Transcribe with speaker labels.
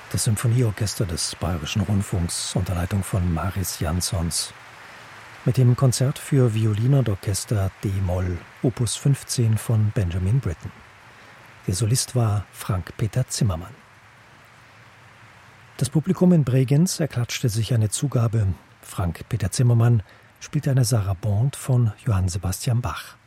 Speaker 1: Das Symphonieorchester des Bayerischen Rundfunks unter Leitung von Maris Jansons mit dem Konzert für Violine und Orchester d-Moll, Opus 15 von Benjamin Britten. Der Solist war Frank-Peter Zimmermann. Das Publikum in Bregenz erklatschte sich eine Zugabe. Frank-Peter Zimmermann spielte eine Sarabande von Johann Sebastian Bach.